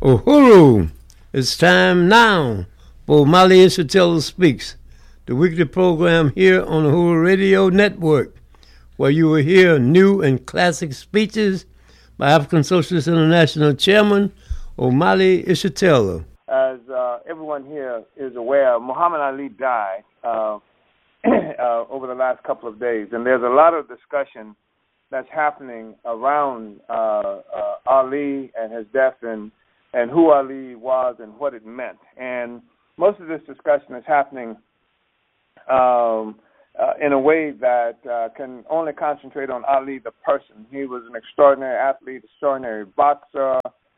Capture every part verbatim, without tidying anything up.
Uhuru, it's time now for Mali Isatella Speaks, the weekly program here on the Uhuru Radio Network, where you will hear new and classic speeches by African Socialist International Chairman Omali Isatella. As uh, everyone here is aware, Muhammad Ali died uh, uh, over the last couple of days, and there's a lot of discussion that's happening around uh, uh, Ali and his death and, and who Ali was and what it meant. And most of this discussion is happening um, uh, in a way that uh, can only concentrate on Ali the person. He was an extraordinary athlete, extraordinary boxer,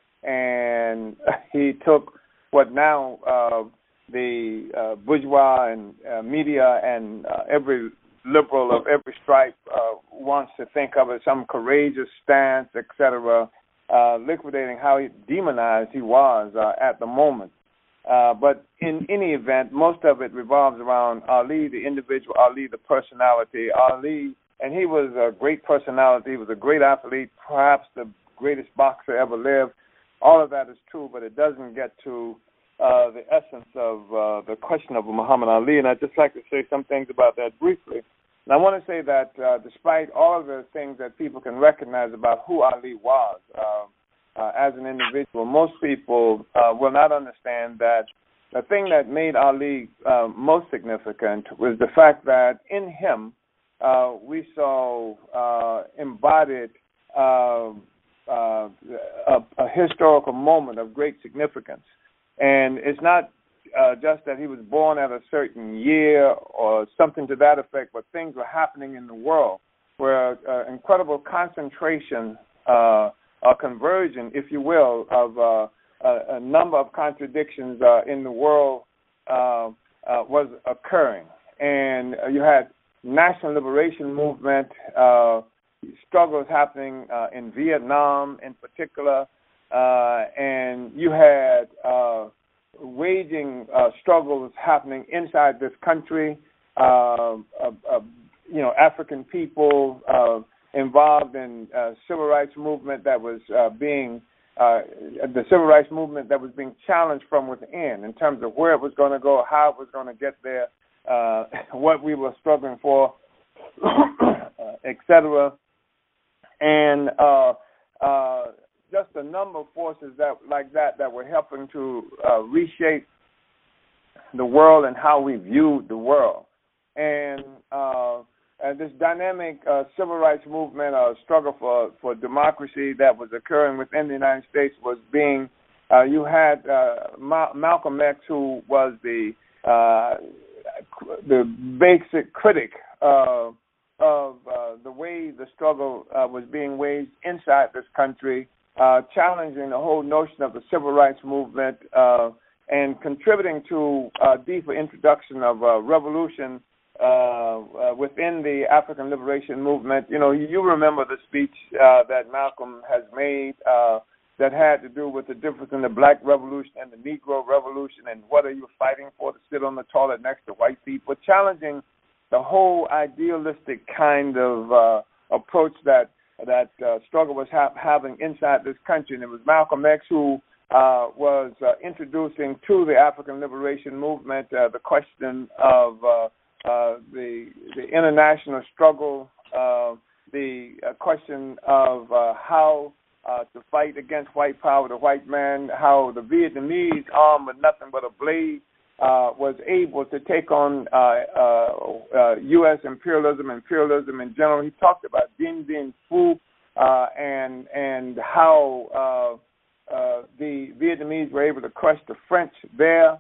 and he took what now uh, the uh, bourgeois and uh, media and uh, every liberal of every stripe uh, wants to think of as some courageous stance, et cetera, uh, liquidating how demonized he was uh, at the moment. Uh, but in any event, most of it revolves around Ali, the individual, Ali, the personality, Ali, and he was a great personality. He was a great athlete, perhaps the greatest boxer ever lived. All of that is true, but it doesn't get to uh, the essence of uh, the question of Muhammad Ali, and I'd just like to say some things about that briefly. And I want to say that uh, despite all of the things that people can recognize about who Ali was uh, uh, as an individual, most people uh, will not understand that the thing that made Ali uh, most significant was the fact that in him uh, we saw uh, embodied uh, uh, a, a historical moment of great significance. And it's not Uh, just that he was born at a certain year or something to that effect, but things were happening in the world where uh, incredible concentration, uh, a conversion, if you will, of uh, a, a number of contradictions uh, in the world uh, uh, was occurring. And uh, you had national liberation movement, uh, struggles happening uh, in Vietnam in particular, uh, and you had uh, waging uh, struggles happening inside this country, uh, uh, uh, you know, African people uh, involved in uh, civil rights movement that was uh, being, uh, the civil rights movement that was being challenged from within in terms of where it was going to go, how it was going to get there, uh, what we were struggling for, et cetera. And uh, uh, just a number of forces that like that that were helping to uh, reshape the world and how we viewed the world. And, uh, and this dynamic uh, civil rights movement, uh, struggle for, for democracy that was occurring within the United States was being, uh, you had uh, Ma- Malcolm X, who was the, uh, the basic critic uh, of uh, the way the struggle uh, was being waged inside this country, Uh, challenging the whole notion of the civil rights movement uh, and contributing to a deeper introduction of uh, revolution uh, uh, within the African liberation movement. You know, you remember the speech uh, that Malcolm has made uh, that had to do with the difference in the black revolution and the Negro revolution and what are you fighting for, to sit on the toilet next to white people, challenging the whole idealistic kind of uh, approach that that uh, struggle was ha- having inside this country. And it was Malcolm X who uh, was uh, introducing to the African liberation movement uh, the question of uh, uh, the, the international struggle, uh, the uh, question of uh, how uh, to fight against white power, the white man, how the Vietnamese, armed with nothing but a blade, uh, was able to take on uh, uh, uh, U S imperialism, imperialism in general. He talked about Dien Bien Phu uh, and and how uh, uh, the Vietnamese were able to crush the French there.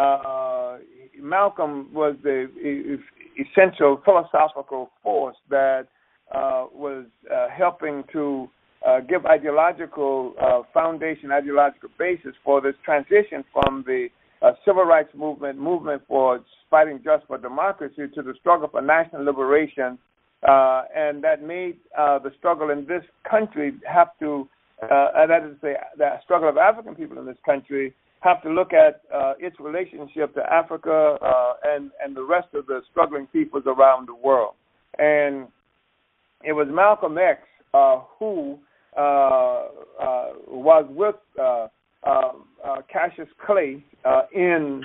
Uh, Malcolm was the essential philosophical force that uh, was uh, helping to uh, give ideological uh, foundation, ideological basis for this transition from the Uh, civil rights movement, movement for fighting just for democracy, to the struggle for national liberation, uh, and that made uh, the struggle in this country have to, uh, that is to say, the struggle of African people in this country have to look at uh, its relationship to Africa uh, and, and the rest of the struggling peoples around the world. And it was Malcolm X uh, who uh, uh, was with uh, uh, uh, Cassius Clay uh, in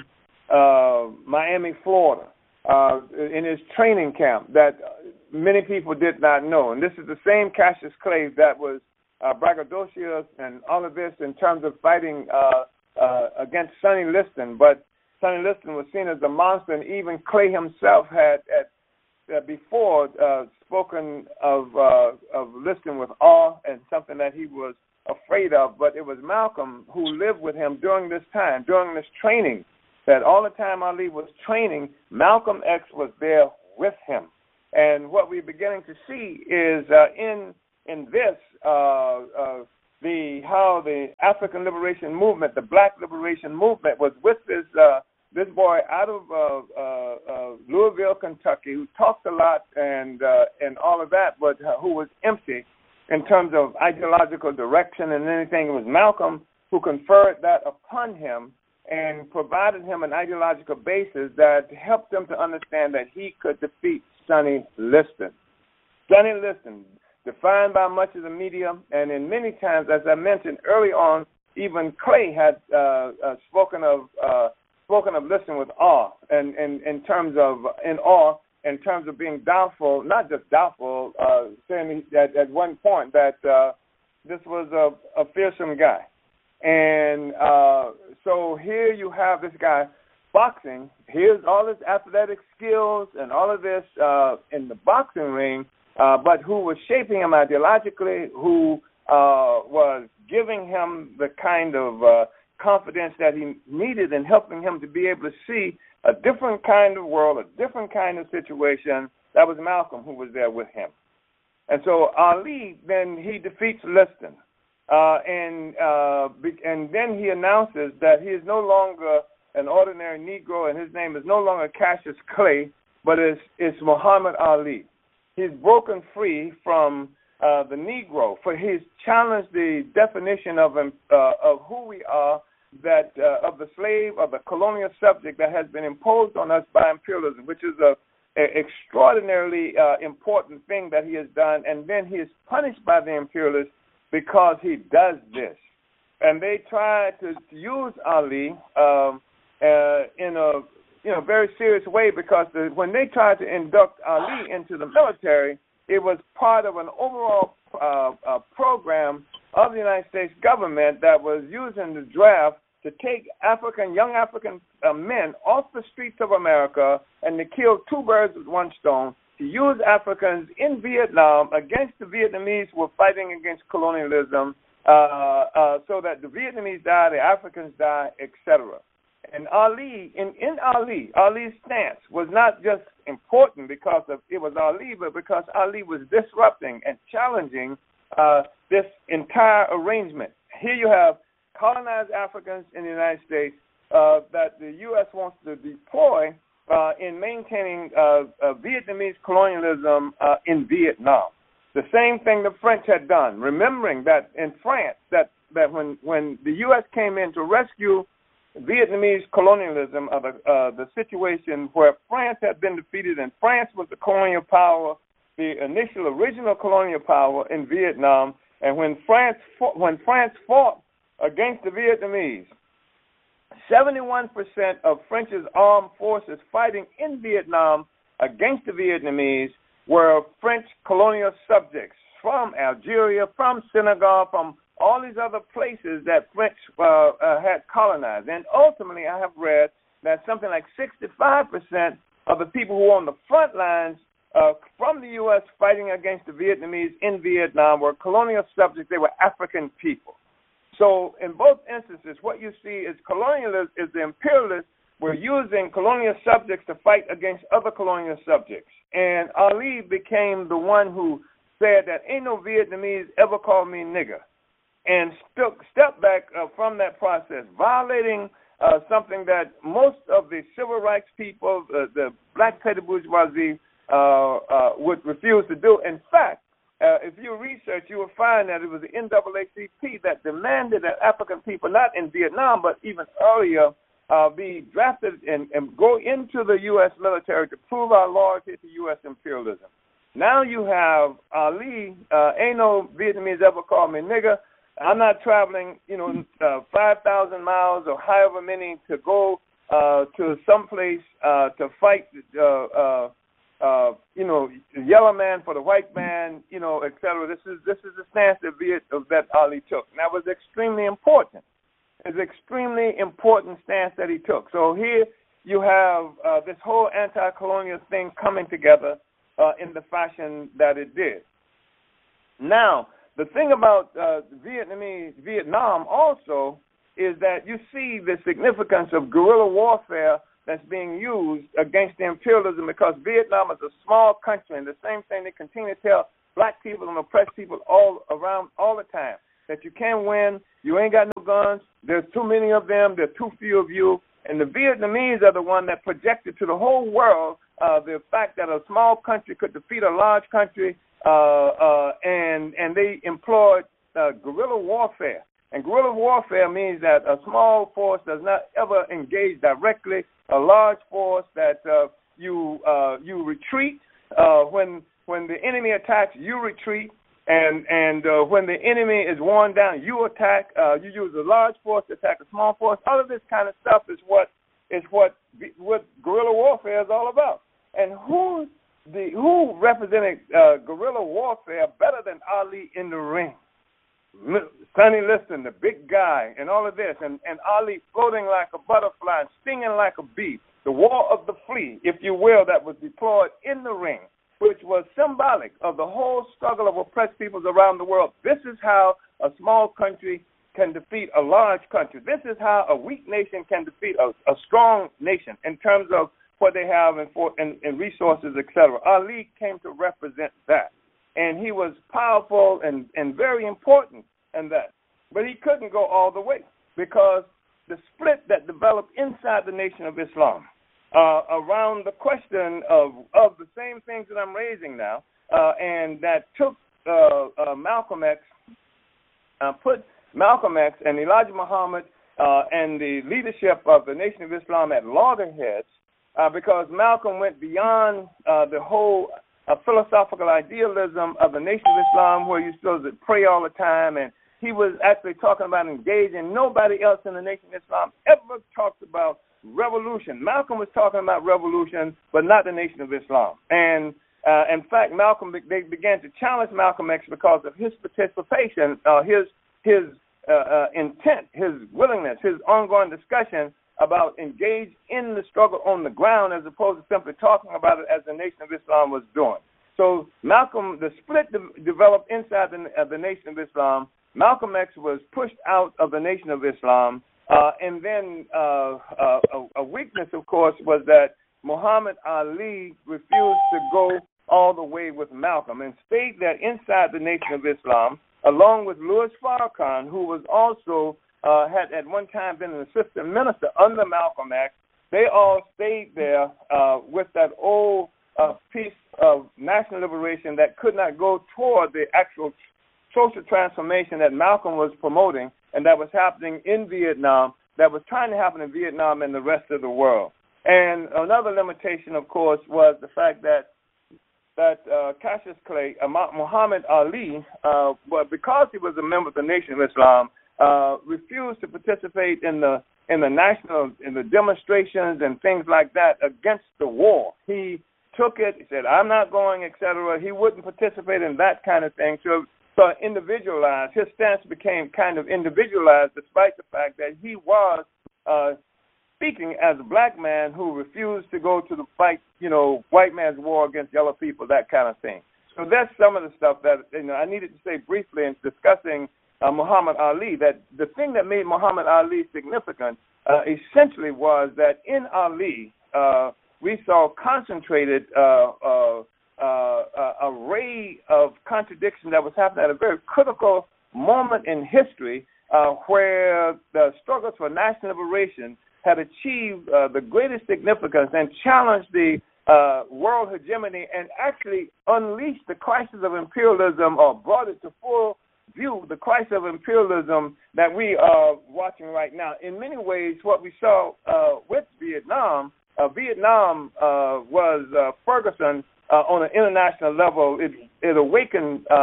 uh, Miami, Florida, uh, in his training camp that many people did not know. And this is the same Cassius Clay that was uh, braggadocious and all of this in terms of fighting uh, uh, against Sonny Liston. But Sonny Liston was seen as a monster, and even Clay himself had at Uh, before uh, spoken of uh, of Liston with awe and something that he was afraid of, but it was Malcolm who lived with him during this time, during this training, that all the time Ali was training, Malcolm X was there with him. And what we're beginning to see is uh, in in this uh, uh, the how the African liberation movement, the Black liberation movement, was with this. Uh, This boy out of uh, uh, uh, Louisville, Kentucky, who talked a lot and uh, and all of that, but uh, who was empty in terms of ideological direction and anything. It was Malcolm who conferred that upon him and provided him an ideological basis that helped him to understand that he could defeat Sonny Liston. Sonny Liston, defined by much of the media, and in many times, as I mentioned early on, even Clay had uh, uh, spoken of. Uh, spoken of Liston with awe, and in, in, in terms of in awe, in terms of being doubtful, not just doubtful, uh, saying at, at one point that uh, this was a, a fearsome guy. And uh, so here you have this guy boxing. Here's all his athletic skills and all of this uh, in the boxing ring, uh, but who was shaping him ideologically, who uh, was giving him the kind of uh, confidence that he needed and helping him to be able to see a different kind of world, a different kind of situation. That was Malcolm who was there with him. And so Ali, then he defeats Liston. Uh, and uh, and then he announces that he is no longer an ordinary Negro and his name is no longer Cassius Clay, but it's, it's Muhammad Ali. He's broken free from uh, the Negro, for he's challenged the definition of, him, uh, of who we are, that uh, of the slave, of the colonial subject that has been imposed on us by imperialism, which is a, a extraordinarily uh, important thing that he has done, and then he is punished by the imperialists because he does this. And they try to use Ali um, uh, in a you know very serious way because the, when they tried to induct Ali into the military, it was part of an overall uh, uh, program of the United States government that was using the draft to take African, young African uh, men off the streets of America and to kill two birds with one stone, to use Africans in Vietnam against the Vietnamese who were fighting against colonialism uh, uh, so that the Vietnamese die, the Africans die, et cetera. And Ali, in, in Ali, Ali's stance was not just important because of it was Ali, but because Ali was disrupting and challenging uh, this entire arrangement. Here you have colonized Africans in the United States uh, that the U S wants to deploy uh, in maintaining uh, uh, Vietnamese colonialism uh, in Vietnam. The same thing the French had done, remembering that in France, that, that when, when the U S came in to rescue Vietnamese colonialism of the, uh, the situation where France had been defeated and France was the colonial power, the initial original colonial power in Vietnam, and when France fought, when France fought against the Vietnamese, seventy-one percent of French's armed forces fighting in Vietnam against the Vietnamese were French colonial subjects from Algeria, from Senegal, from all these other places that French uh, uh, had colonized. And ultimately, I have read that something like sixty-five percent of the people who were on the front lines Uh, from the U S fighting against the Vietnamese in Vietnam were colonial subjects. They were African people. So in both instances, what you see is colonialists, is the imperialists were using colonial subjects to fight against other colonial subjects. And Ali became the one who said that ain't no Vietnamese ever called me nigger, and st- stepped back uh, from that process, violating uh, something that most of the civil rights people, uh, the black petty bourgeoisie, Uh, uh, would refuse to do. In fact, uh, if you research, you will find that it was the N double A C P that demanded that African people, not in Vietnam, but even earlier, uh, be drafted and, and go into the U S military to prove our loyalty to U S imperialism. Now you have Ali, uh, ain't no Vietnamese ever called me nigger, I'm not traveling, you know, uh, five thousand miles or however many to go uh, to someplace uh, to fight, uh, uh, uh, you know, the yellow man for the white man, you know, et cetera. This is this is the stance that Viet, that Ali took. And that was extremely important. It's an extremely important stance that he took. So here you have uh, this whole anti-colonial thing coming together uh, in the fashion that it did. Now, the thing about uh, Vietnamese Vietnam also is that you see the significance of guerrilla warfare that's being used against the imperialism, because Vietnam is a small country, and the same thing they continue to tell black people and oppressed people all around all the time, that you can't win, you ain't got no guns, there's too many of them, there's too few of you, and the Vietnamese are the one that projected to the whole world uh, the fact that a small country could defeat a large country, uh, uh, and and they employed uh, guerrilla warfare. And guerrilla warfare means that a small force does not ever engage directly. A large force that uh, you uh, you retreat uh, when when the enemy attacks, you retreat, and and uh, when the enemy is worn down, you attack. Uh, you use a large force to attack a small force. All of this kind of stuff is what is what what guerrilla warfare is all about. And who the who represented uh, guerrilla warfare better than Ali in the ring? Sonny Liston, the big guy, and all of this, and, and Ali floating like a butterfly and stinging like a bee. The war of the flea, if you will, that was deployed in the ring, which was symbolic of the whole struggle of oppressed peoples around the world. This is how a small country can defeat a large country. This is how a weak nation can defeat a, a strong nation in terms of what they have in, for, in, in resources, et cetera. Ali came to represent that. And he was powerful and, and very important in that. But he couldn't go all the way because the split that developed inside the Nation of Islam uh, around the question of, of the same things that I'm raising now, uh, and that took uh, uh, Malcolm X, uh, put Malcolm X and Elijah Muhammad uh, and the leadership of the Nation of Islam at loggerheads uh, because Malcolm went beyond uh, the whole a philosophical idealism of the Nation of Islam where you're supposed to pray all the time, and he was actually talking about engaging. Nobody else in the Nation of Islam ever talked about revolution. Malcolm was talking about revolution, but not the Nation of Islam. And uh, in fact, Malcolm, they began to challenge Malcolm X because of his participation, uh, his his uh, uh, intent, his willingness, his ongoing discussion about engage in the struggle on the ground as opposed to simply talking about it as the Nation of Islam was doing. So Malcolm, the split de- developed inside the, uh, the Nation of Islam. Malcolm X was pushed out of the Nation of Islam. Uh, and then uh, uh, a, a weakness, of course, was that Muhammad Ali refused to go all the way with Malcolm and stayed there inside the Nation of Islam, along with Louis Farrakhan, who was also Uh, had at one time been an assistant minister under Malcolm X. They all stayed there uh, with that old uh, piece of national liberation that could not go toward the actual social transformation that Malcolm was promoting and that was happening in Vietnam, that was trying to happen in Vietnam and the rest of the world. And another limitation, of course, was the fact that that uh, Cassius Clay, uh, Muhammad Ali, uh, well, because he was a member of the Nation of Islam, Uh, refused to participate in the in the national in the demonstrations and things like that against the war. He took it. He said, "I'm not going," et cetera. He wouldn't participate in that kind of thing. So, so individualized. His stance became kind of individualized, despite the fact that he was uh, speaking as a black man who refused to go to the fight, you know, white man's war against yellow people, that kind of thing. So that's some of the stuff that you know I needed to say briefly in discussing Uh, Muhammad Ali, that the thing that made Muhammad Ali significant uh, essentially was that in Ali uh, we saw concentrated uh, uh, uh, uh, array of contradiction that was happening at a very critical moment in history uh, where the struggles for national liberation had achieved uh, the greatest significance and challenged the uh, world hegemony and actually unleashed the crisis of imperialism or brought it to full view the crisis of imperialism that we are watching right now. In many ways, what we saw uh, with Vietnam, uh, Vietnam uh, was uh, Ferguson uh, on an international level. It, it awakened uh,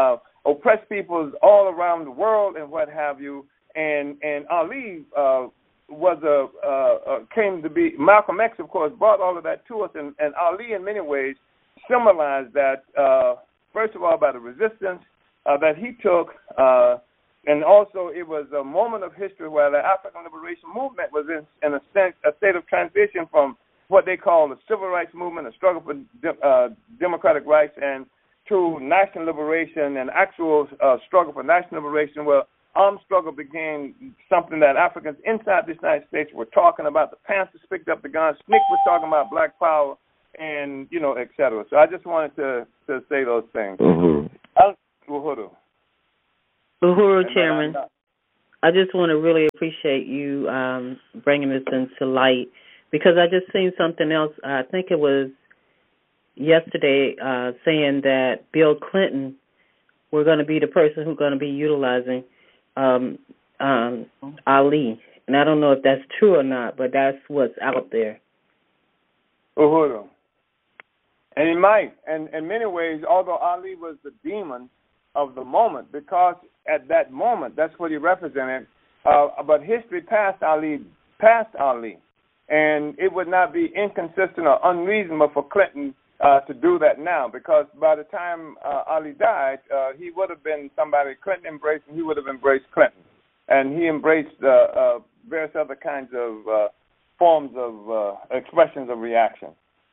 oppressed peoples all around the world and what have you. And and Ali uh, was a uh, uh, came to be Malcolm X, of course, brought all of that to us, and, and Ali in many ways symbolized that uh, first of all by the resistance uh, that he took, uh, and also it was a moment of history where the African liberation movement was in, in a, state, a state of transition from what they call the civil rights movement, a struggle for de- uh, democratic rights, and to national liberation and actual uh, struggle for national liberation. Well, armed struggle became something that Africans inside the United States were talking about. The Panthers picked up the guns. Snick was talking about black power, and, you know, et cetera. So I just wanted to, to say those things. Mm-hmm. Uhuru. Uhuru, Chairman. I just want to really appreciate you um, bringing this into light, because I just seen something else. I think it was yesterday uh, saying that Bill Clinton were going to be the person who's going to be utilizing Um, um, Ali, and I don't know if that's true or not, but that's what's out there. Uhuru. And he might, and in many ways, although Ali was the demon of the moment, because at that moment, that's what he represented, uh, but history passed Ali, passed Ali, and it would not be inconsistent or unreasonable for Clinton Uh, to do that now, because by the time uh, Ali died, uh, he would have been somebody Clinton embraced, and he would have embraced Clinton. And he embraced uh, uh, various other kinds of uh, forms of uh, expressions of reaction.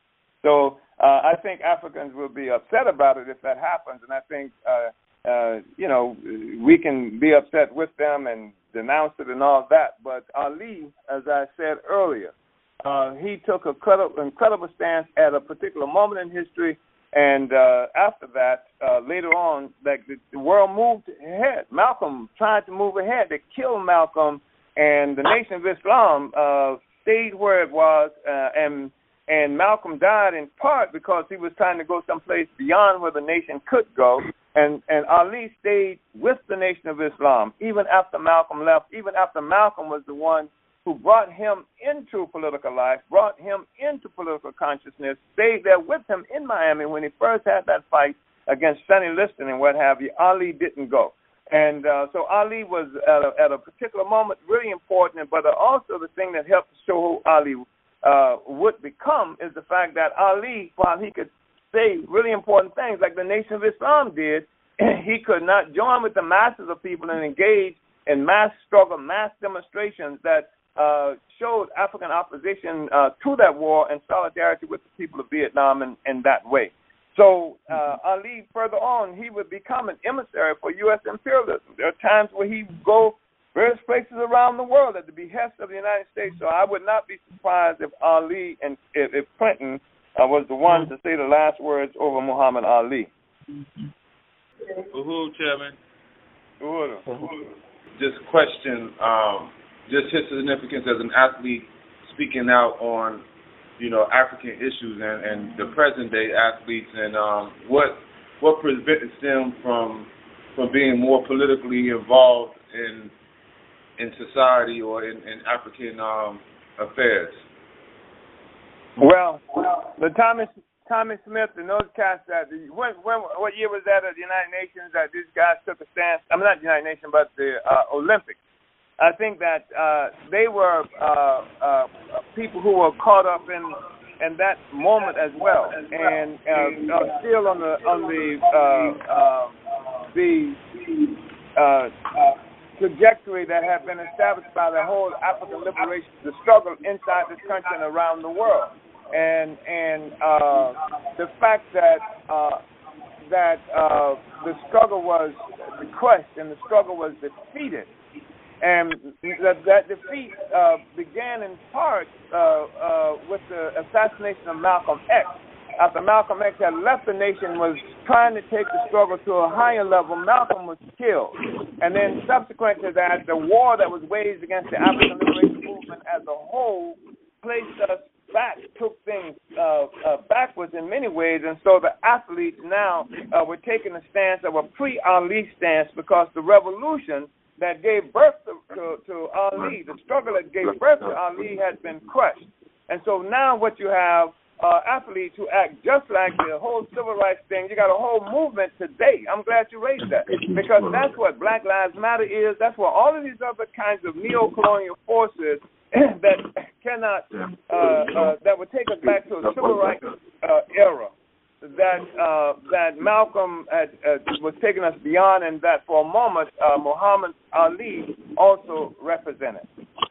So uh, I think Africans will be upset about it if that happens, and I think, uh, uh, you know, we can be upset with them and denounce it and all that, but Ali, as I said earlier, Uh, he took a credible, incredible stance at a particular moment in history, and uh, after that, uh, later on, like the, the world moved ahead. Malcolm tried to move ahead. They killed Malcolm, and the Nation of Islam uh, stayed where it was, uh, and and Malcolm died in part because he was trying to go someplace beyond where the nation could go, and, and Ali stayed with the Nation of Islam, even after Malcolm left, even after Malcolm was the one who brought him into political life, brought him into political consciousness, stayed there with him in Miami when he first had that fight against Sonny Liston and what have you. Ali didn't go. And uh, so Ali was, at a, at a particular moment, really important, but also the thing that helped show who Ali uh, would become is the fact that Ali, while he could say really important things like the Nation of Islam did, he could not join with the masses of people and engage in mass struggle, mass demonstrations that Uh, showed African opposition uh, to that war and solidarity with the people of Vietnam in, in that way. So uh, Ali, further on, he would become an emissary for U S imperialism. There are times where he would go various places around the world at the behest of the United States. So I would not be surprised if Ali and if, if Clinton uh, was the one to say the last words over Muhammad Ali. Uhuru, Chairman. Uhuru. Just question. Um, Just his significance as an athlete, speaking out on, you know, African issues and, and the present day athletes, and um, what what prevents them from from being more politically involved in in society or in, in African um, affairs. Well, the Thomas Tommy Smith and those cats that when, when what year was that at the United Nations that these guys took a stance? I mean, not the United Nations, but the uh, Olympics. I think that uh, they were uh, uh, people who were caught up in in that moment as well, and uh, uh, still on the on the uh, uh, the uh, trajectory that had been established by the whole African liberation, the struggle inside this country and around the world, and and uh, the fact that uh, that uh, the struggle was crushed and the struggle was defeated. And that, that defeat uh, began in part uh, uh, with the assassination of Malcolm X. After Malcolm X had left the nation, was trying to take the struggle to a higher level, Malcolm was killed. And then subsequent to that, the war that was waged against the African liberation movement as a whole placed us back, took things uh, uh, backwards in many ways. And so the athletes now uh, were taking a stance of a pre-Ali stance, because the revolution that gave birth to, to, to Ali, the struggle that gave birth to Ali had been crushed. And so now what you have uh, athletes who act just like the whole civil rights thing. You got a whole movement today. I'm glad you raised that because that's what Black Lives Matter is. That's what all of these other kinds of neo-colonial forces that cannot, uh, uh, that would take us back to a civil rights uh, era that uh, that Malcolm had, uh, was taking us beyond, and that for a moment uh, Muhammad Ali also represented.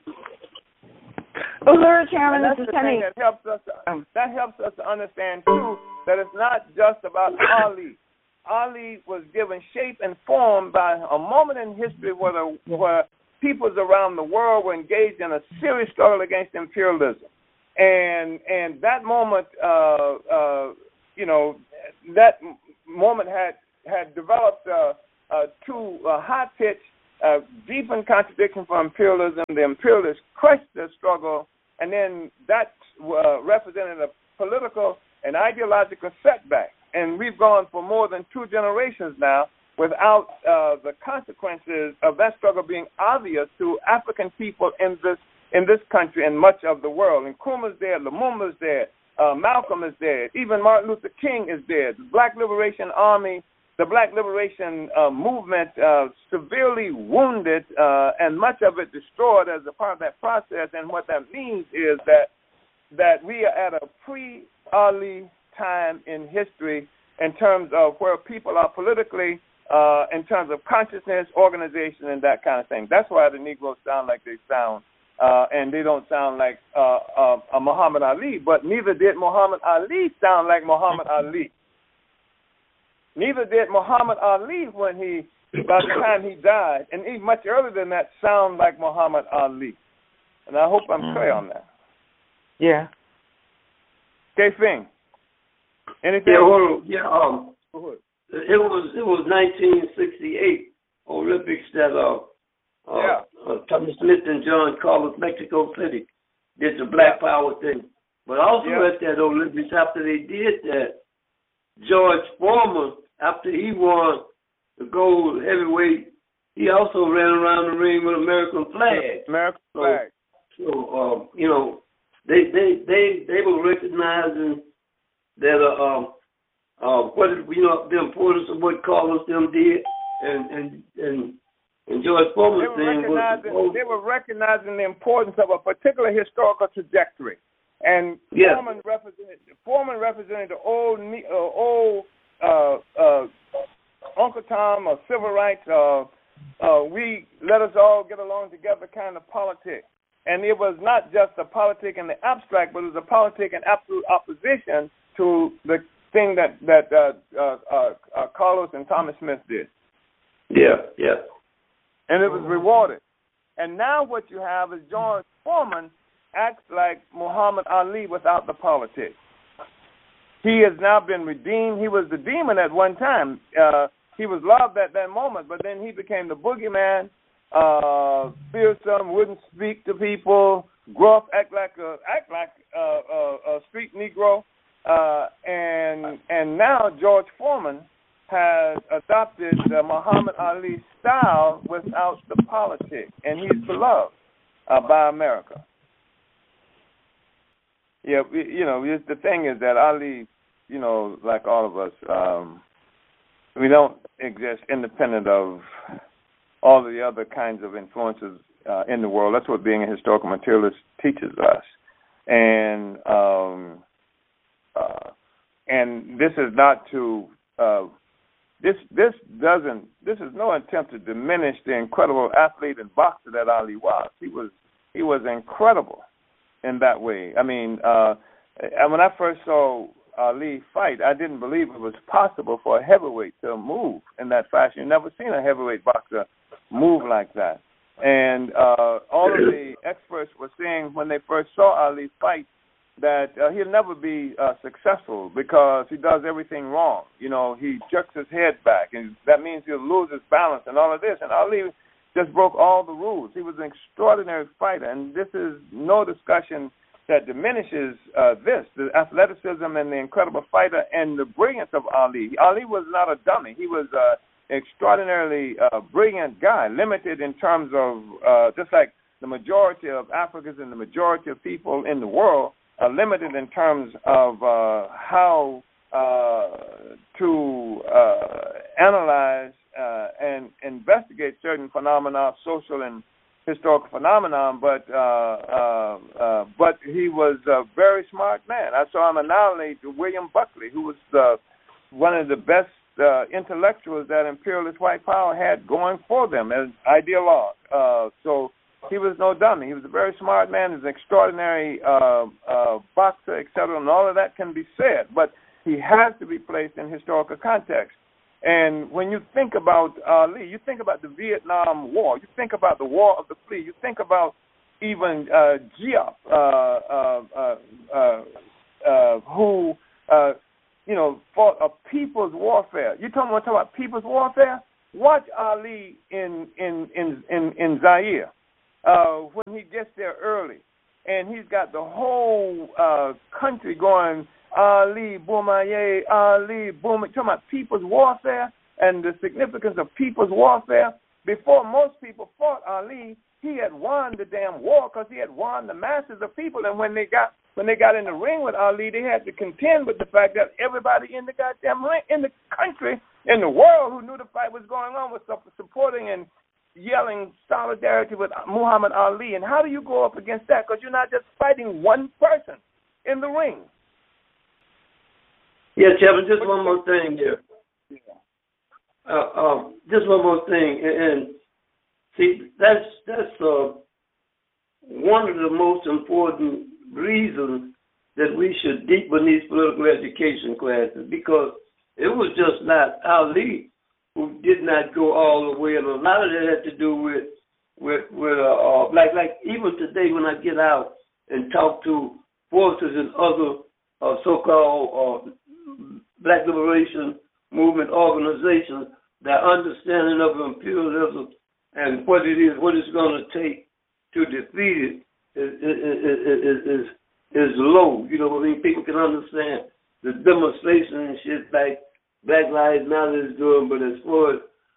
Uhuru Chairman, and that's this is the Penny. thing that helps us. To, that helps us to understand too that it's not just about Ali. Ali was given shape and form by a moment in history where the, where peoples around the world were engaged in a serious struggle against imperialism, and and that moment, uh, uh, you know, that moment had had developed uh, uh, to a high pitch. Uh, deep in contradiction for imperialism. The imperialists crushed the struggle, and then that uh, represented a political and ideological setback. And we've gone for more than two generations now without uh, the consequences of that struggle being obvious to African people in this in this country and much of the world. And Nkrumah's dead, Lumumba's dead, uh, Malcolm is dead, even Martin Luther King is dead. The Black Liberation Army, the Black Liberation uh, Movement uh, severely wounded uh, and much of it destroyed as a part of that process. And what that means is that that we are at a pre-Ali time in history in terms of where people are politically, uh, in terms of consciousness, organization, and that kind of thing. That's why the Negroes sound like they sound, uh, and they don't sound like uh, uh, uh, Muhammad Ali, but neither did Muhammad Ali sound like Muhammad Ali. Neither did Muhammad Ali when he, by the time he died, and even much earlier than that, sound like Muhammad Ali. And I hope I'm clear on that. Yeah. Okay, Fing. Anything? Yeah, well, yeah. Um, it was it was nineteen sixty-eight Olympics that uh, uh, yeah. uh Tommy Smith and John Carlos Mexico City did the Black Power thing. But also yeah. at that Olympics, after they did that, George Foreman, after he won the gold heavyweight, he also ran around the ring with American flag. American flag. So, so um, you know, they they they they were recognizing that uh, um uh what you know the importance of what Carlos them did, and and and, and George Foreman's thing was supposed, they were recognizing the importance of a particular historical trajectory. And yeah. Foreman represented Foreman represented the old uh, old uh, uh, Uncle Tom of civil rights. Uh, uh, we let us all get along together kind of politics, and it was not just a politic in the abstract, but it was a politic in absolute opposition to the thing that that uh, uh, uh, uh, Carlos and Thomas Smith did. Yeah, yeah, and it was rewarded. And now what you have is George Foreman acts like Muhammad Ali without the politics. He has now been redeemed. He was the demon at one time. Uh, he was loved at that moment, but then he became the boogeyman, uh, fearsome, wouldn't speak to people, gruff, act like a act like a, a, a street Negro, uh, and and now George Foreman has adopted the Muhammad Ali style without the politics, and he's beloved uh, by America. Yeah, we, you know, the thing is that Ali, you know, like all of us, um, we don't exist independent of all of the other kinds of influences uh, in the world. That's what being a historical materialist teaches us. And um, uh, and this is not to uh, this this doesn't this is no attempt to diminish the incredible athlete and boxer that Ali was. He was he was incredible in that way. I mean, uh, when I first saw Ali fight, I didn't believe it was possible for a heavyweight to move in that fashion. You've never seen a heavyweight boxer move like that. And uh, all of the experts were saying when they first saw Ali fight that uh, he'll never be uh, successful because he does everything wrong. You know, he jerks his head back, and that means he'll lose his balance and all of this. And Ali just broke all the rules. He was an extraordinary fighter, and this is no discussion that diminishes uh, this, the athleticism and the incredible fighter and the brilliance of Ali. Ali was not a dummy. He was an extraordinarily uh, brilliant guy, limited in terms of, uh, just like the majority of Africans and the majority of people in the world, uh, limited in terms of uh, how uh, to uh, analyze uh, and investigate certain phenomena, social and historical phenomenon, but uh, uh, uh, but he was a very smart man. I saw him annihilate William Buckley, who was uh, one of the best uh, intellectuals that imperialist white power had going for them as ideologue. Uh, so he was no dummy. He was a very smart man. He was an extraordinary uh, uh, boxer, et cetera, and all of that can be said, but he has to be placed in historical context. And when you think about Ali, you think about the Vietnam War, you think about the War of the Flea, you think about even uh, Giap, uh, uh, uh, uh, uh, who, uh, you know, fought a people's warfare. You talking about, talking about people's warfare? Watch Ali in in in in, in Zaire uh, when he gets there early, and he's got the whole uh, country going, Ali, Boumaye, Ali, Boum, talking about people's warfare and the significance of people's warfare. Before most people fought Ali, he had won the damn war because he had won the masses of people. And when they got when they got in the ring with Ali, they had to contend with the fact that everybody in the goddamn ring, in the country, in the world who knew the fight was going on was supporting and yelling solidarity with Muhammad Ali. And how do you go up against that? Because you're not just fighting one person in the ring. Yeah, Chairman, just one more thing here. Uh, uh, just one more thing. And, and see, that's that's uh, one of the most important reasons that we should deepen these political education classes, because it was just not Ali who did not go all the way, and a lot of that had to do with with with uh, uh, like like even today when I get out and talk to forces and other uh, so-called uh, Black Liberation Movement organizations, their understanding of imperialism and what it is, what it's going to take to defeat it is is, is is low. You know what I mean? People can understand the demonstration and shit like Black Lives Matter is doing, but as far as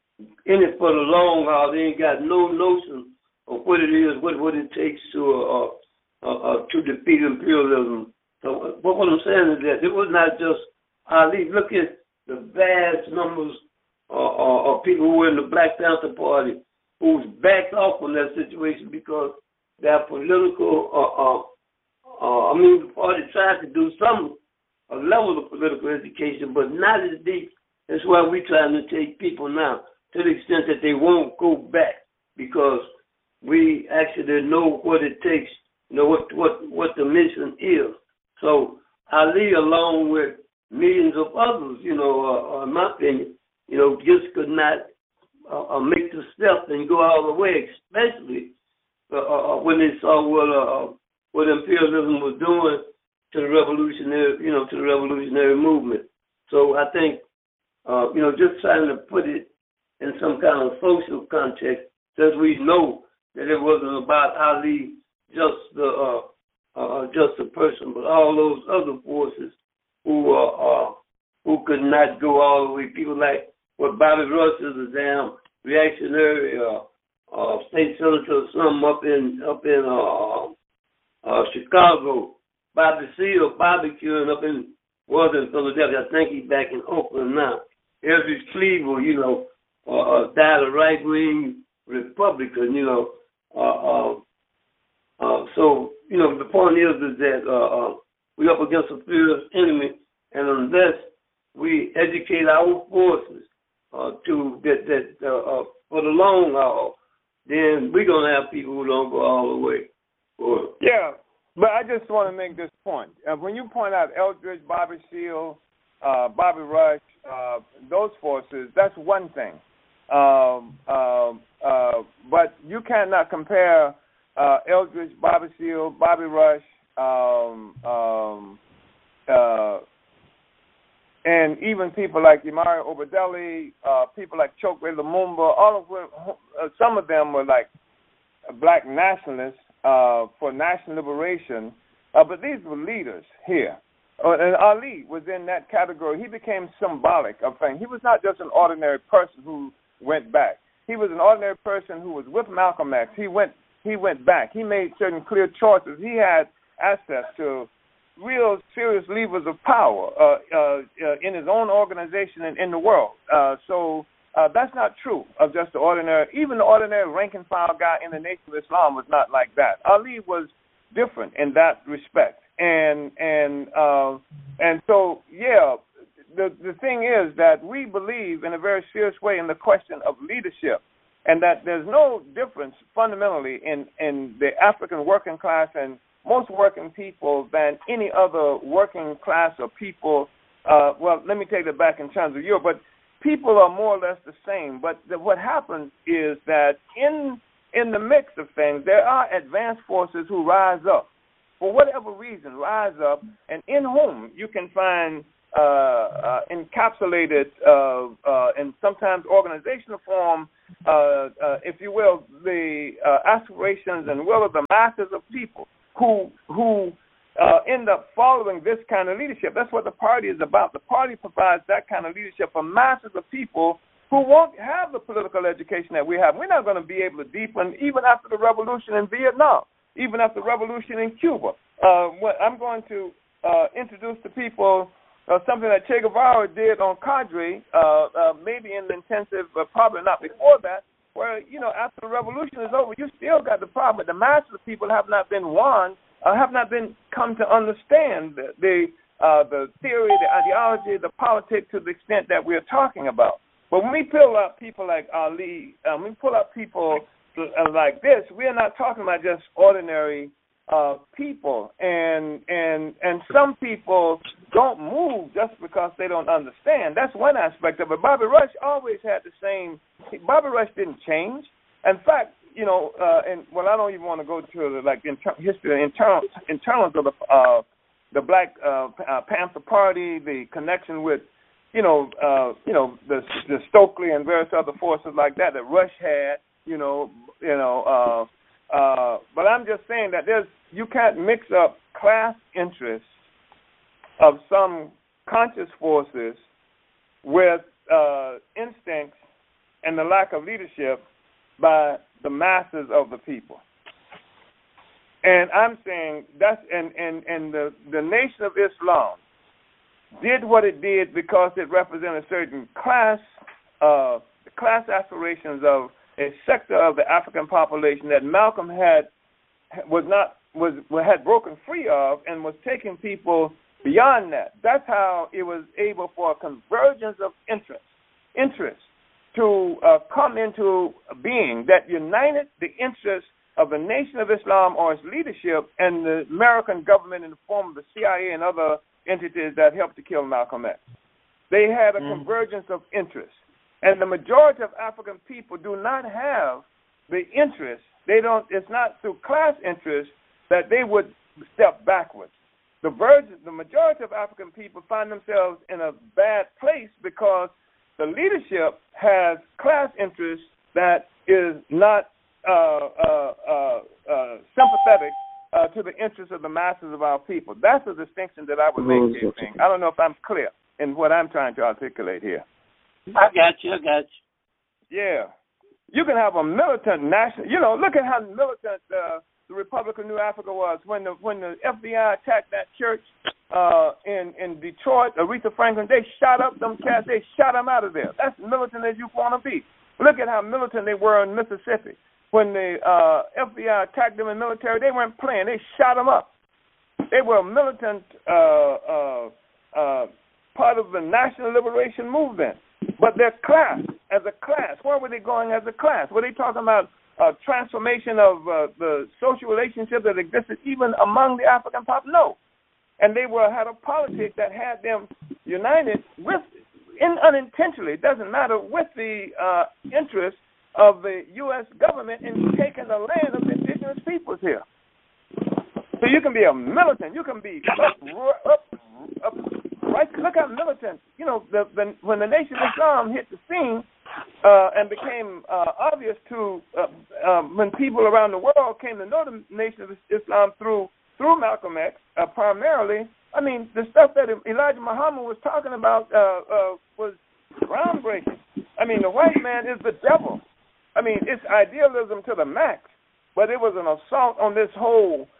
in it for the long haul, they ain't got no notion of what it is, what what it takes to uh, uh, uh, to defeat imperialism. So what, what I'm saying is that it was not just Ali. Look at the vast numbers uh, uh, of people who were in the Black Panther Party who's backed off from that situation because their political, uh, uh, uh, I mean, the party tried to do some a level of political education, but not as deep as where we're trying to take people now, to the extent that they won't go back because we actually know what it takes, you know, what what, what the mission is. So Ali, along with millions of others, you know, uh, in my opinion, you know, just could not uh, uh, make the step and go all the way, especially uh, uh, when they saw what uh, what imperialism was doing to the revolutionary, you know, to the revolutionary movement. So I think, uh, you know, just trying to put it in some kind of social context, since we know that it wasn't about Ali, just the uh, uh, just a person, but all those other forces who uh, uh, who could not go all the way. People like what Bobby Rush is a damn reactionary uh, uh, state senator, some up in up in uh, uh, Chicago. Bobby Seale barbecuing up in Northern Philadelphia. I think he's back in Oakland now. Elvis Cleveland, you know, uh, died a right wing Republican, you know. Uh, uh, uh, so you know, the point is, is that uh, uh, we're up against a fierce enemy, and unless we educate our forces uh, to that, that uh, uh, for the long haul, then we're gonna have people who don't go all the way. Or, yeah, but I just want to make this point. Uh, when you point out Eldridge, Bobby Seale, uh, Bobby Rush, uh, those forces, that's one thing. Um, uh, uh, but you cannot compare uh, Eldridge, Bobby Seale, Bobby Rush, um, um, uh, and even people like Imari Obadeli, uh, people like Chokwe Lumumba, all of them, uh, some of them were like black nationalists uh, for national liberation, uh, but these were leaders here. Uh, and Ali was in that category. He became symbolic of things. He was not just an ordinary person who went back. He was an ordinary person who was with Malcolm X. He went he went back. He made certain clear choices. He had access to real serious levers of power uh, uh, uh, in his own organization and in the world. Uh, so uh, that's not true of just the ordinary, even the ordinary rank and file guy in the Nation of Islam was not like that. Ali was different in that respect. And and uh, and so, yeah, the, the thing is that we believe in a very serious way in the question of leadership, and that there's no difference fundamentally in, in the African working class and most working people than any other working class or people. Uh, well, let me take that back in terms of Europe, but people are more or less the same. But the, what happens is that in in the mix of things, there are advanced forces who rise up, for whatever reason, rise up, and in whom you can find uh, uh, encapsulated uh, uh, in sometimes organizational form, uh, uh, if you will, the uh, aspirations and will of the masses of people who who uh, end up following this kind of leadership. That's what the party is about. The party provides that kind of leadership for masses of people who won't have the political education that we have. We're not going to be able to deepen even after the revolution in Vietnam, even after the revolution in Cuba. Uh, what I'm going to uh, introduce to people uh, something that Che Guevara did on Cadre, uh, uh, maybe in the intensive, uh, probably not before that, where, you know, after the revolution is over, you still got the problem. The masses of people have not been won, uh, have not been come to understand the the, uh, the theory, the ideology, the politics to the extent that we're talking about. But when we pull up people like Ali, um, we pull up people like this, we're not talking about just ordinary uh, people. And and and some people don't move just because they don't understand. That's one aspect of it. Bobby Rush always had the same. Bobby Rush didn't change. In fact, you know, uh, and well, I don't even want to go to the like inter- history internal internals of the uh, the Black uh, uh, Panther Party, the connection with. You know, uh, you know the, the Stokely and various other forces like that that Rush had. You know, you know. Uh, uh, but I'm just saying that there's you can't mix up class interests of some conscious forces with uh, instincts and the lack of leadership by the masses of the people. And I'm saying that's and and and the the Nation of Islam did what it did because it represented a certain class, uh, class aspirations of a sector of the African population that Malcolm had was not was had broken free of and was taking people beyond that. That's how it was able for a convergence of interest, interest to uh, come into being that united the interests of the Nation of Islam or its leadership and the American government in the form of the C I A and other entities that helped to kill Malcolm X. They had a mm. convergence of interest. And the majority of African people do not have the interest. They don't, it's not through class interest that they would step backwards. The, virgin, the majority of African people find themselves in a bad place because the leadership has class interest that is not uh, uh, uh, uh, sympathetic Uh, to the interests of the masses of our people. That's a distinction that I would make here. I don't know if I'm clear in what I'm trying to articulate here. I got you, I got you. Yeah. You can have a militant national, you know, look at how militant uh, the Republic of New Africa was when the when the F B I attacked that church uh, in, in Detroit, Aretha Franklin, they shot up them cats, they shot them out of there. That's militant as you want to be. Look at how militant they were in Mississippi. When the uh, F B I attacked them in the military, they weren't playing. They shot them up. They were a militant uh, uh, uh, part of the National Liberation Movement. But their class, as a class, where were they going as a class? Were they talking about uh, transformation of uh, the social relationship that existed even among the African population? No. And they were had a politics that had them united with, in, unintentionally, it doesn't matter, with the uh, interest of the U S government in taking the land of the indigenous peoples here. So you can be a militant. You can be up, up, up right. Look how militant. You know, the, the, when the Nation of Islam hit the scene uh, and became uh, obvious to uh, uh, when people around the world came to know the Nation of Islam through through Malcolm X, uh, primarily. I mean, the stuff that Elijah Muhammad was talking about uh, uh, was groundbreaking. I mean, the white man is the devil. I mean, it's idealism to the max, but it was an assault on this whole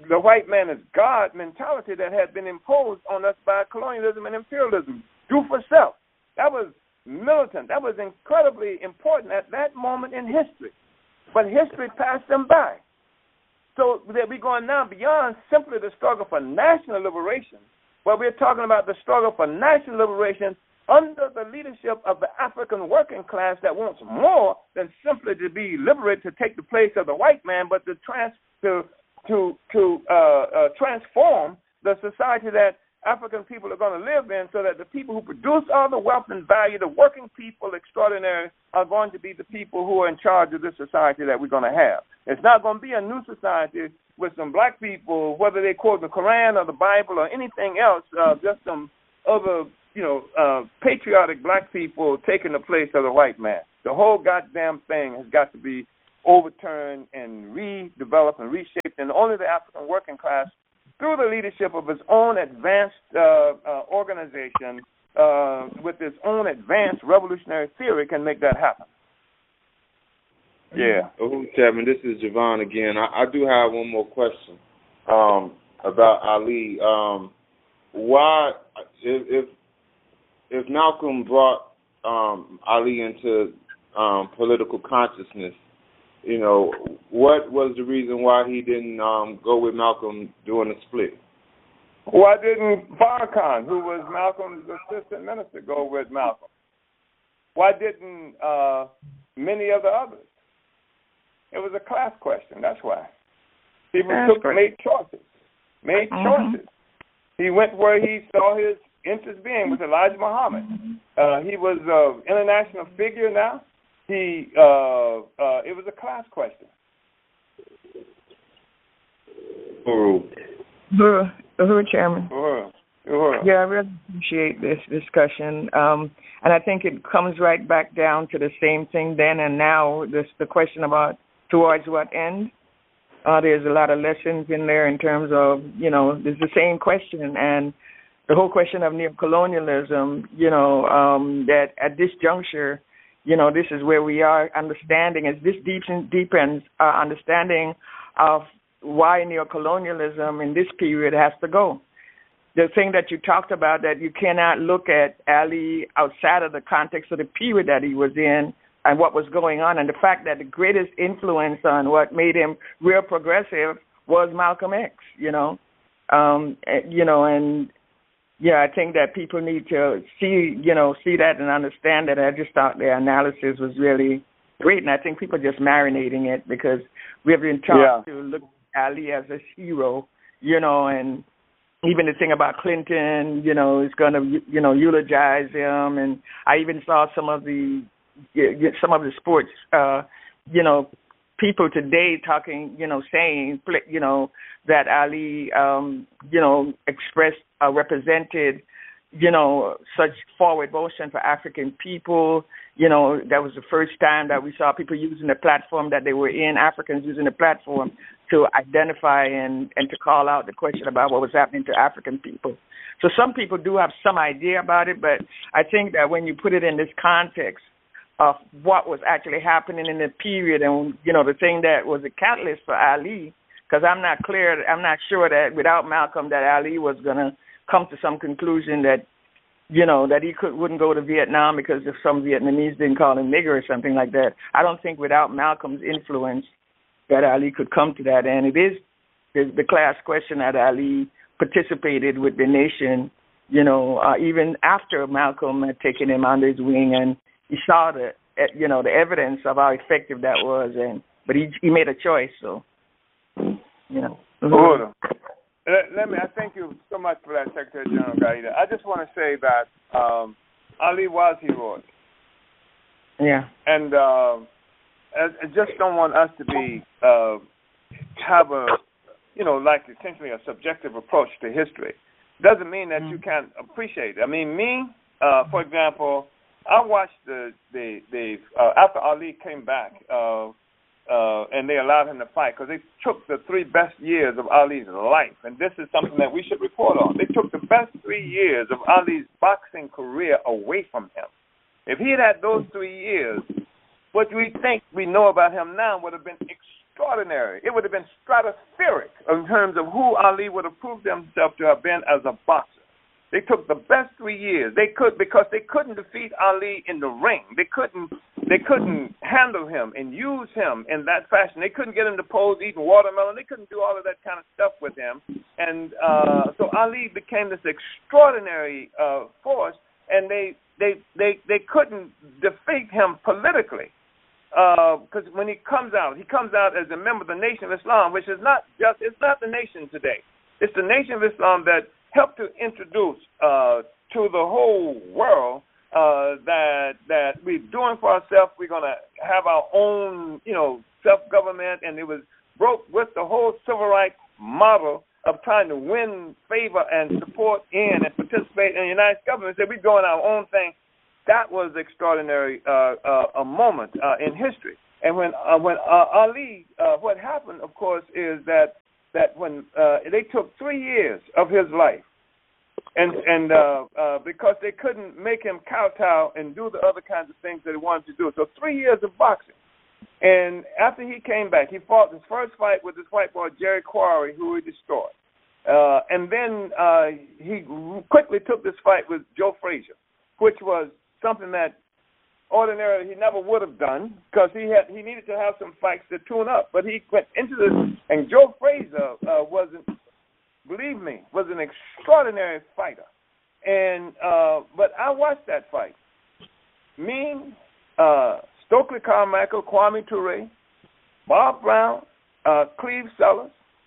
the white man is God mentality that had been imposed on us by colonialism and imperialism. Do for self. That was militant. That was incredibly important at that moment in history. But history passed them by. So that we're going now beyond simply the struggle for national liberation, but we're talking about the struggle for national liberation under the leadership of the African working class that wants more than simply to be liberated to take the place of the white man, but to trans to to to uh, uh, transform the society that African people are going to live in, so that the people who produce all the wealth and value, the working people extraordinary, are going to be the people who are in charge of this society that we're going to have. It's not going to be a new society with some black people, whether they quote the Quran or the Bible or anything else, uh, just some other, you know, uh, patriotic black people taking the place of the white man. The whole goddamn thing has got to be overturned and redeveloped and reshaped, and only the African working class, through the leadership of its own advanced uh, uh, organization, uh, with its own advanced revolutionary theory, can make that happen. Yeah. Oh, Chairman, this is Javon again. I, I do have one more question um, about Ali. Um, why, if, if if Malcolm brought um, Ali into um, political consciousness, you know, what was the reason why he didn't um, go with Malcolm during the split? Why didn't Farrakhan, who was Malcolm's assistant minister, go with Malcolm? Why didn't uh, many of the others? It was a class question. That's why. People That's took, great. made choices. Made Mm-hmm. choices. He went where he saw his interest being, with Elijah Muhammad. Uh, he was an international figure now. He, uh, uh, it was a class question. Uhuru. Uhuru, Uhuru, Chairman. Uhuru. Uhuru. Yeah, I really appreciate this discussion. Um, and I think it comes right back down to the same thing then and now, this, the question about towards what end. Uh, there's a lot of lessons in there in terms of, you know, it's the same question. And the whole question of neocolonialism, you know, um, that at this juncture, you know, this is where we are understanding, as this deepens, deepens our understanding of why neocolonialism in this period has to go. The thing that you talked about, that you cannot look at Ali outside of the context of the period that he was in and what was going on, and the fact that the greatest influence on what made him real progressive was Malcolm X, you know. Um, you know, and yeah, I think that people need to see, you know, see that and understand that. I just thought the analysis was really great, and I think people are just marinating it because we have been taught yeah. to look at Ali as a hero, you know, and even the thing about Clinton, you know, is going to, you know, eulogize him, and I even saw some of the some of the sports, uh, you know, people today talking, you know, saying, you know, that Ali, um, you know, expressed, uh, represented, you know, such forward motion for African people. You know, that was the first time that we saw people using the platform that they were in, Africans using the platform to identify and, and to call out the question about what was happening to African people. So some people do have some idea about it, but I think that when you put it in this context of what was actually happening in the period and, you know, the thing that was a catalyst for Ali, because I'm not clear, I'm not sure that without Malcolm that Ali was going to come to some conclusion that, you know, that he could, wouldn't go to Vietnam because if some Vietnamese didn't call him nigger or something like that. I don't think without Malcolm's influence that Ali could come to that. And it is the, the class question that Ali participated with the nation, you know, uh, even after Malcolm had taken him under his wing, and he saw the, you know, the evidence of how effective that was, and but he he made a choice, so, you know. Mm-hmm. Let, let me, I thank you so much for that, Secretary General Gaida. I just want to say that um, Ali was heroic. Yeah. And uh, I, I just don't want us to be, uh, have a, you know, like essentially a subjective approach to history. Doesn't mean that mm-hmm. you can't appreciate it. I mean, me, uh, for example, I watched the, the, the uh, after Ali came back, uh, Uh, and they allowed him to fight because they took the three best years of Ali's life, and this is something that we should report on. They took the best three years of Ali's boxing career away from him. If he had had those three years, what we think we know about him now would have been extraordinary. It would have been stratospheric in terms of who Ali would have proved himself to have been as a boxer. They took the best three years. They could because they couldn't defeat Ali in the ring. They couldn't they couldn't handle him and use him in that fashion. They couldn't get him to pose eating watermelon. They couldn't do all of that kind of stuff with him. And uh, so Ali became this extraordinary uh, force, and they they they they couldn't defeat him politically. Because uh, when he comes out, he comes out as a member of the Nation of Islam, which is not just, it's not the nation today. It's the Nation of Islam that helped to introduce uh, to the whole world uh, that that we're doing for ourselves. We're going to have our own, you know, self-government, and it was broke with the whole civil rights model of trying to win favor and support in and participate in the United government. So we're doing our own thing. That was extraordinary, uh, uh, a moment uh, in history. And when uh, when uh, Ali, uh, what happened, of course, is that that when uh, they took three years of his life, and and uh, uh, because they couldn't make him kowtow and do the other kinds of things that he wanted to do, so three years of boxing. And after he came back, he fought his first fight with this white boy Jerry Quarry, who he destroyed. Uh, and then uh, he quickly took this fight with Joe Frazier, which was something that ordinarily he never would have done because he had he needed to have some fights to tune up. But he went into this, and Joe Frazier uh, wasn't, believe me, was an extraordinary fighter. And uh, but I watched that fight. Me, uh, Stokely Carmichael, Kwame Ture, Bob Brown, uh, Cleve Sellers,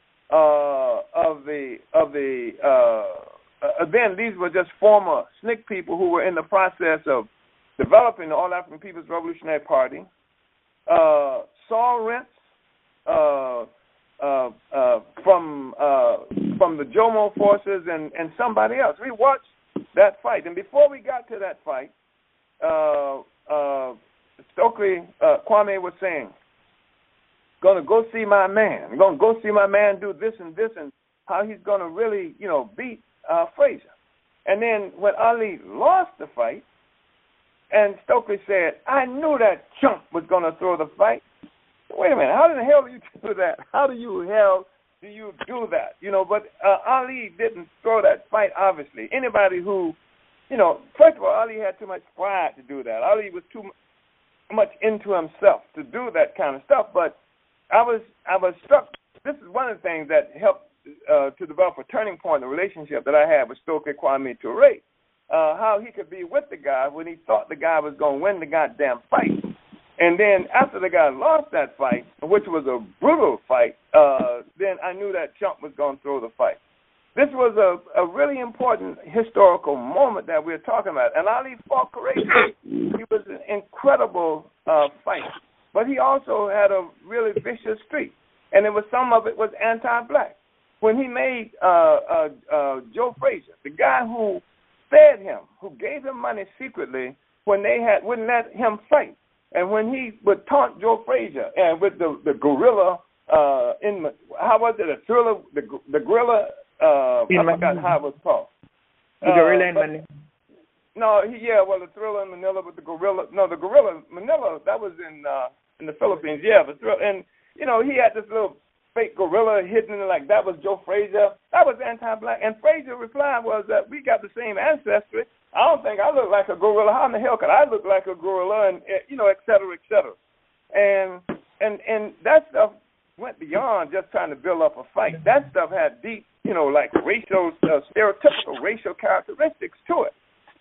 uh, of the of the. Uh, Uh, then these were just former S N C C people who were in the process of developing the All-African People's Revolutionary Party. Uh, Saul Rentz uh, uh, uh, from uh, from the Jomo forces and, and somebody else. We watched that fight. And before we got to that fight, uh, uh, Stokely uh, Kwame was saying, going to go see my man. I'm going to go see my man do this and this and how he's going to really, you know, beat Uh, Frazier. And then when Ali lost the fight, and Stokely said, I knew that chump was going to throw the fight. Wait a minute, how in the hell do you do that? How do you hell do you do that? You know, but uh, Ali didn't throw that fight, obviously. Anybody who, you know, first of all, Ali had too much pride to do that. Ali was too much into himself to do that kind of stuff. But I was, I was struck. This is one of the things that helped Uh, to develop a turning point in the relationship that I had with Stokely Kwame Ture, uh, how he could be with the guy when he thought the guy was going to win the goddamn fight. And then after the guy lost that fight, which was a brutal fight, uh, then I knew that chump was going to throw the fight. This was a, a really important historical moment that we're talking about. And Ali fought courageously. He was an incredible uh, fighter. But he also had a really vicious streak. And it was some of it was anti-black. When he made uh, uh, uh, Joe Frazier, the guy who fed him, who gave him money secretly when they had wouldn't let him fight, and when he would taunt Joe Frazier and with the the gorilla uh, in how was it a thriller the the gorilla uh, I forgot how it was called. The gorilla uh, in but, Manila. No, he, yeah, well the thriller in Manila with the gorilla. No, the gorilla in Manila that was in uh, in the Philippines. Yeah, the thriller, and you know he had this little fake gorilla hidden like that was Joe Frazier. That was anti-black. And Frazier's reply was that we got the same ancestry. I don't think I look like a gorilla. How in the hell could I look like a gorilla? And you know, et cetera, et cetera. And and and that stuff went beyond just trying to build up a fight. That stuff had deep, you know, like racial, uh, stereotypical racial characteristics to it.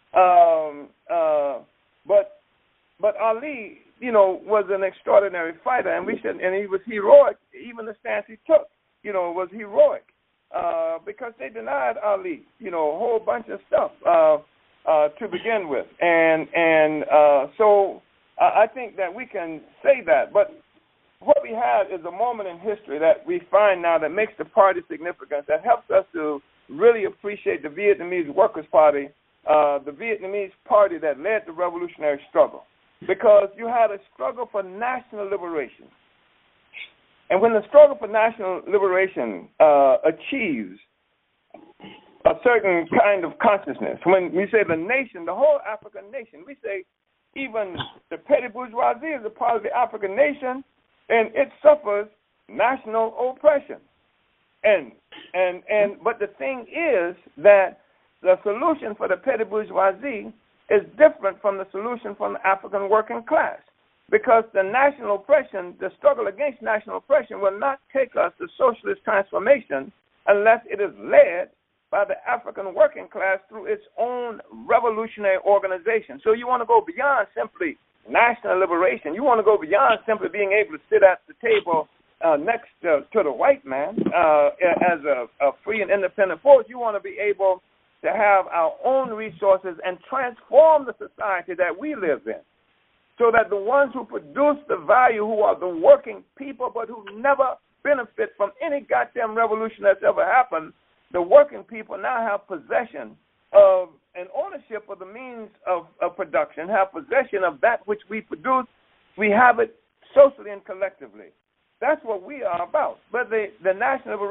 Um, uh, but but Ali, you know, was an extraordinary fighter, and we should, and he was heroic. Even the stance he took, you know, was heroic uh, because they denied Ali, you know, a whole bunch of stuff uh, uh, to begin with, and and uh, so uh, I think that we can say that. But what we have is a moment in history that we find now that makes the party significant, that helps us to really appreciate the Vietnamese Workers' Party, uh, the Vietnamese party that led the revolutionary struggle. Because you had a struggle for national liberation. And when the struggle for national liberation uh, achieves a certain kind of consciousness, when we say the nation, the whole African nation, we say even the petty bourgeoisie is a part of the African nation, and it suffers national oppression. And and and but the thing is that the solution for the petty bourgeoisie is different from the solution from the African working class, because the national oppression, the struggle against national oppression, will not take us to socialist transformation unless it is led by the African working class through its own revolutionary organization. So you want to go beyond simply national liberation. You want to go beyond simply being able to sit at the table uh, next uh, to the white man uh, as a, a free and independent force. You want to be able to have our own resources and transform the society that we live in, so that the ones who produce the value, who are the working people, but who never benefit from any goddamn revolution that's ever happened, the working people now have possession of and ownership of the means of, of production, have possession of that which we produce. We have it socially and collectively. That's what we are about. But the, the national